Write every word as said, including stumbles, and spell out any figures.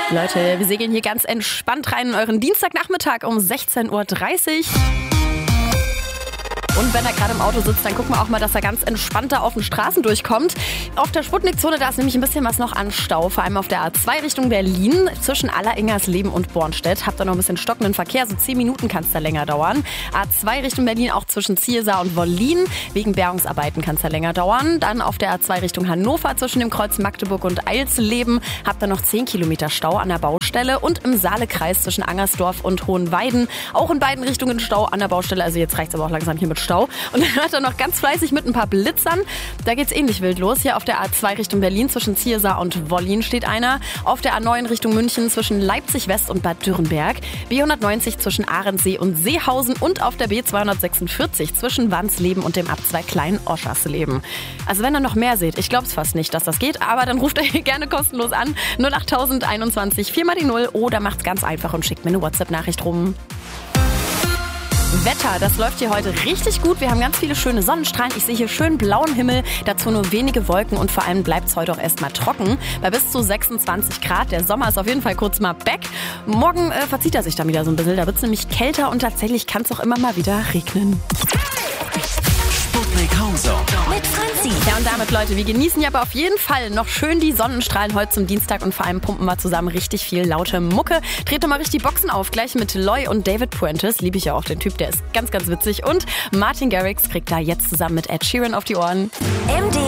Leute, wir segeln hier ganz entspannt rein in euren Dienstagnachmittag um sechzehn Uhr dreißig. Und wenn er gerade im Auto sitzt, dann gucken wir auch mal, dass er ganz entspannt da auf den Straßen durchkommt. Auf der Sputnik-Zone, da ist nämlich ein bisschen was noch an Stau. Vor allem auf der A zwei Richtung Berlin zwischen Aller-Ingersleben und Bornstedt. Habt ihr noch ein bisschen stockenden Verkehr, so zehn Minuten kann es da länger dauern. A zwei Richtung Berlin auch zwischen Ziersar und Wollin. Wegen Bergungsarbeiten kann es da länger dauern. Dann auf der A zwei Richtung Hannover zwischen dem Kreuz Magdeburg und Eilsleben. Habt ihr noch zehn Kilometer Stau an der Baustelle. Und im Saalekreis zwischen Angersdorf und Hohenweiden. Auch in beiden Richtungen Stau an der Baustelle. Also jetzt reicht es aber auch langsam hier mit Stau. Und dann hört er noch ganz fleißig mit ein paar Blitzern. Da geht's ähnlich wild los. Hier auf der A zwei Richtung Berlin zwischen Ziersar und Wollin steht einer. Auf der A neun Richtung München zwischen Leipzig West und Bad Dürrenberg. B hundertneunzig zwischen Ahrensee und Seehausen. Und auf der B zweihundertsechsundvierzig zwischen Wandsleben und dem Abzweig Klein-Oschersleben. Also wenn ihr noch mehr seht, ich glaube es fast nicht, dass das geht, aber dann ruft euch gerne kostenlos an. null acht einundzwanzig vier mal die null oder macht's ganz einfach und schickt mir eine WhatsApp-Nachricht rum. Wetter, das läuft hier heute richtig gut. Wir haben ganz viele schöne Sonnenstrahlen. Ich sehe hier schön blauen Himmel, dazu nur wenige Wolken und vor allem bleibt es heute auch erstmal trocken. Bei bis zu sechsundzwanzig Grad. Der Sommer ist auf jeden Fall kurz mal back. Morgen äh, verzieht er sich dann wieder so ein bisschen. Da wird es nämlich kälter und tatsächlich kann es auch immer mal wieder regnen. Sputnik Countdown Mit Franzi. Ja, und damit, Leute, wir genießen ja aber auf jeden Fall noch schön die Sonnenstrahlen heute zum Dienstag und vor allem pumpen wir zusammen richtig viel laute Mucke. Dreht doch mal richtig die Boxen auf, gleich mit Loy und David Puentes. Liebe ich ja auch, den Typ, der ist ganz, ganz witzig. Und Martin Garrix kriegt da jetzt zusammen mit Ed Sheeran auf die Ohren. M D